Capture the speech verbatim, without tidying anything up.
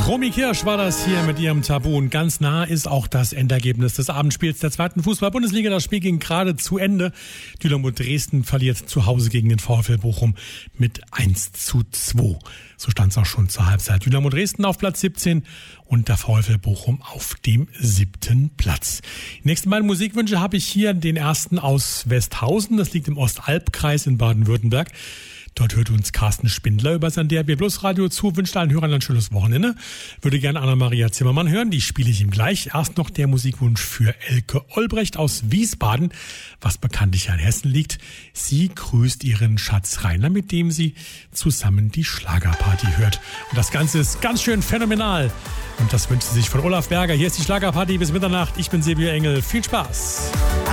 Romy Kirsch war das hier mit ihrem Tabu und ganz nah ist auch das Endergebnis des Abendspiels der zweiten Fußball-Bundesliga. Das Spiel ging gerade zu Ende. Dynamo Dresden verliert zu Hause gegen den VfL Bochum mit eins zu zwei. So stand es auch schon zur Halbzeit. Dynamo Dresden auf Platz siebzehn und der VfL Bochum auf dem siebten Platz. Die nächsten beiden Musikwünsche habe ich hier, den ersten aus Westhausen. Das liegt im Ostalbkreis in Baden-Württemberg. Dort hört uns Carsten Spindler über sein D R B Plus Radio zu, wünscht allen Hörern ein schönes Wochenende. Würde gerne Anna-Maria Zimmermann hören, die spiele ich ihm gleich. Erst noch der Musikwunsch für Elke Olbrecht aus Wiesbaden, was bekanntlich in Hessen liegt. Sie grüßt ihren Schatz Rainer, mit dem sie zusammen die Schlagerparty hört. Und das Ganze ist ganz schön phänomenal. Und das wünscht sie sich von Olaf Berger. Hier ist die Schlagerparty bis Mitternacht. Ich bin Silvio Engel. Viel Spaß.